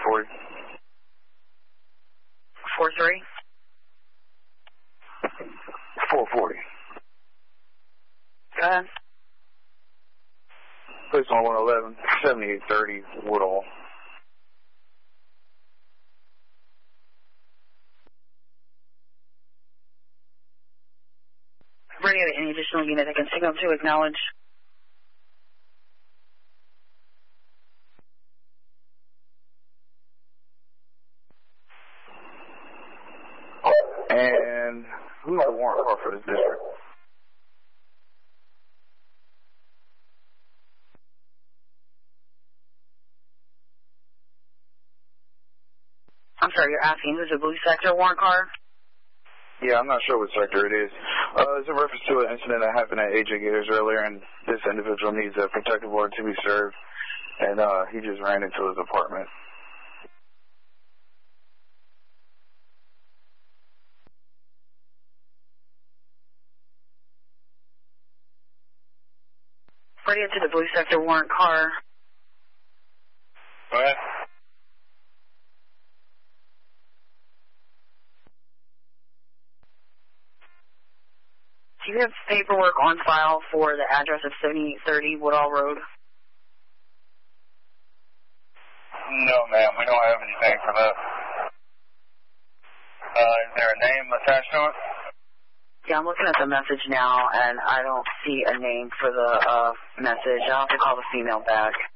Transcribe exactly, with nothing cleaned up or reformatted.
forty. four three? four forty. Go ahead. Place on one eleven, seventy-eight thirty, Woodall. Radio, any additional unit I can signal to acknowledge? And who's the warrant car for this district? I'm sorry, you're asking who's the blue sector warrant car? Yeah, I'm not sure what sector it is. Uh, it's a reference to an incident that happened at A J Gators earlier, and this individual needs a protective order to be served, and uh, he just ran into his apartment. Radio to the blue sector warrant car. Go ahead. Do you have paperwork on file for the address of seventy-eight thirty Woodall Road? No, ma'am. We don't have anything for that. Uh, is there a name attached to it? Yeah, I'm looking at the message now, and I don't see a name for the uh, message. I'll have to call the female back.